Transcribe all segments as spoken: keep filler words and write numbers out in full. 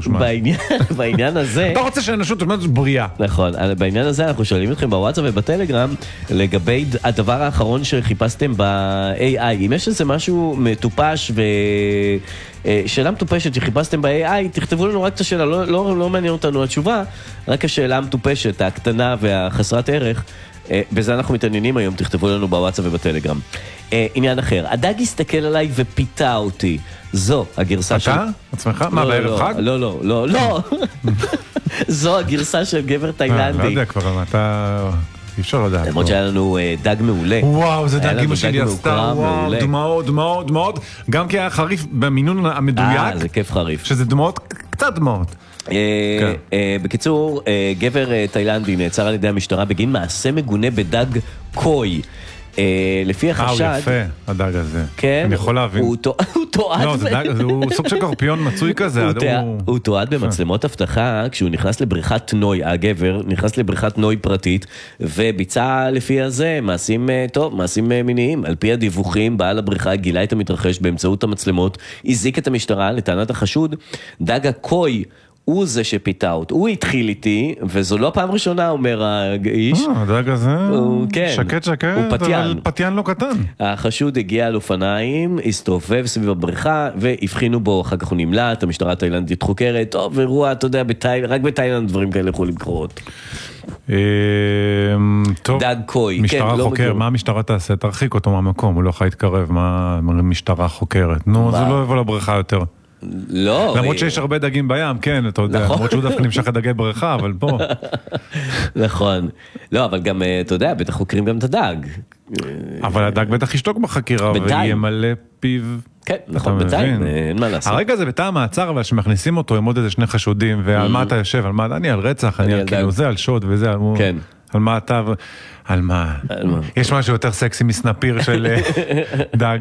חשמל. בעניין הזה... אתה רוצה שהאנושות תלמד בריאה. נכון, בעניין הזה אנחנו שואלים אתכם בוואטסאפ ובטלגרם, לגבי הדבר האחרון שחיפשתם ב-איי איי. אם יש איזה משהו מטופש ו... שאלה מטופשת שחיפשתם ב-איי איי, תכתבו לנו רק את השאלה, לא, לא, לא מעניין אותנו התשובה, רק השאלה המטופשת, הקטנה והחסרת ערך, בזה אנחנו מתעניינים היום, תכתבו לנו בוואטסאפ ובטלגרם. עניין אחר, הדג הסתכל עליי ופיתה אותי, זו הגרסה של... אתה? עצמך? מה, בערב חג? לא, לא, לא, לא. זו הגרסה של גבר תאילנדי. לא יודע כבר, אתה... אי אפשר לדעת. למרות שהיה לנו דג מעולה. וואו, זה דג אמא שלי עשתה, וואו, דמעות, דמעות, דמעות. גם כי היה חריף במינון המדויק. אה, זה כיף חריף. שזה דמעות, קצת דמעות. בקיצור, גבר תאילנדי נעצר על ידי המשטרה בגין מעשה מגונה בדג קוי. לפי החשד... אה, הוא יפה, הדג הזה. כן. אני יכול להבין. הוא תועד... לא, זה דג, הוא סוג של קרפיון מצוי כזה. הוא תועד במצלמות הבטחה, כשהוא נכנס לבריכת נוי, הגבר, נכנס לבריכת נוי פרטית, וביצע לפי הזה מעשים, טוב, מעשים מיניים. על פי הדיווחים, בעל הבריכה גילה את המתרחש באמצעות המצלמות, הזיק את המשטרה לטענת החשוד, דג הקוי, הוא זה שפיתה אותו, הוא התחיל איתי, וזו לא פעם ראשונה, אומר האיש. אה, הדג הזה, כן, שקט שקט, הוא פתיין. אבל פתיין לא קטן. החשוד הגיע על אופניים, הסתובב סביב הבריכה, והבחינו בו, אחר כך הוא נמלט, המשטרה התאילנדית חוקרת, טוב, אירוע, אתה יודע, בתאילנד, רק בתאילנד דברים כאלה יכולים לקרות. טוב, דג קוי. משטרה חוקר, מה המשטרה תעשה? תרחיק אותו מהמקום, הוא לא יכול להתקרב, מה משטרה חוקרת? נו, זה לא יבוא לבריכה יותר. לא. למרות שיש הרבה דגים בים, כן, אתה יודע, למרות שהוא דווקא נמשך לדגי בריכה, אבל פה. נכון. לא, אבל גם, אתה יודע, בטח חוקרים גם את הדג. אבל הדג בטח ישתוק בחקירה, וימלא פיו. כן, נכון, בינתיים, אין מה לעשות. הרגע זה בתא המעצר, אבל שמכניסים אותו עם עוד איזה שני חשודים, ועל מה אתה יושב, על מה, אני על רצח, אני על כאילו, זה על שוד וזה, על מה אתה, על מה? יש משהו יותר סקסי מסנפיר של דג...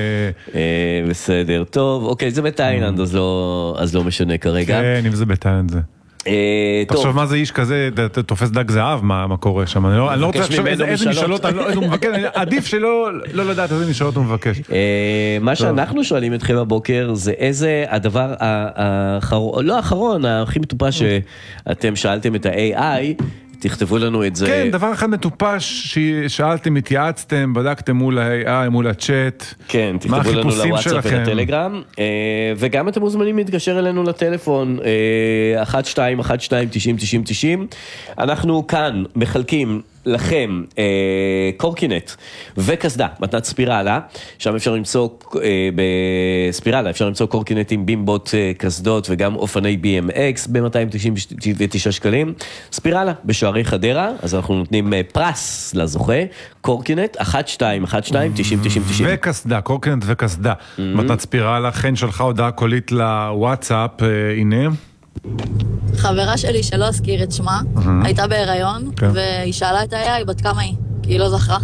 בסדר, טוב, אוקיי, זה בתאילנד, אז לא משנה כרגע. כן, אם זה בתאילנד זה. עכשיו מה זה איש כזה, תופס דג זהב, מה קורה שם? אני לא רוצה לחשוב איזה משאלות, עדיף שלא לדעת איזה משאלות הוא מבקש. מה שאנחנו שואלים אתכם בבוקר, זה איזה הדבר האחרון, לא האחרון, הכי מטופש שאתם שאלתם את ה-איי איי, תכתבו לנו את זה. כן, דבר אחד מטופש ששאלתם, התייעצתם, בדקתם מול ה-איי איי, מול הצ'אט. כן, תכתבו לנו לוואטסאפ ולטלגרם, וגם אתם מוזמנים להתקשר אלינו לטלפון, אחת שתיים אחת שתיים תשעים תשעים תשעים. אנחנו כאן מחלקים לכם אה, קורקינט וקסדה, מתנת ספירלה, שם אפשר למצוא אה, בספירלה, אפשר למצוא קורקינטים, בימבוט, אה, קסדות וגם אופני בי אם אקס ב-מאתיים תשעים ותשעה שקלים. ספירלה בשערי חדרה, אז אנחנו נותנים אה, פרס לזוכה, קורקינט אחת שתיים אחת שתיים תשעים תשעים תשעים. וקסדה, קורקינט וקסדה. Mm-hmm. מתנת ספירלה, חן שלחה הודעה קולית לוואטסאפ, אה, הנה. חברה שלי שלא אזכיר את שמה, הייתה בהיריון, והיא שאלה את ה-איי איי בת כמה היא, כי היא לא זכרה.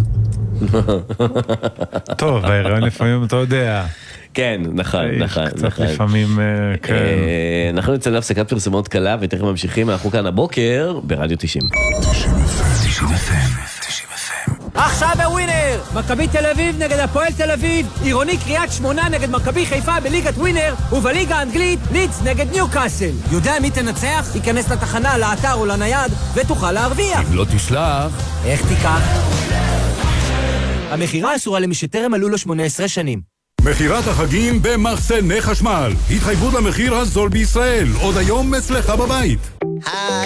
טוב, בהיריון לפעמים אתה יודע. כן, נכון, נכון. קצת לפעמים, כן. אנחנו נצא להפסקת פרסומות קלה, ותכף ממשיכים, אנחנו כאן הבוקר ברדיו תשעים. תשעים אף אם. עכשיו בווינר! מכבי תל אביב נגד הפועל תל אביב, עירוני קריית שמונה נגד מכבי חיפה בליגת ווינר, ובליגה האנגלית לידס נגד ניוקאסל. יודע מי תנצח? ייכנס לתחנה, לאתר או לנייד, ותוכל להרוויח. אם לא תשלח, איך תיקח? המחירה אסורה למי שטרם מלאו לו שמונה עשרה שנים. מחירת החגים במחסני חשמל. התחייבות למחיר הזול בישראל. עוד היום אצלך בבית.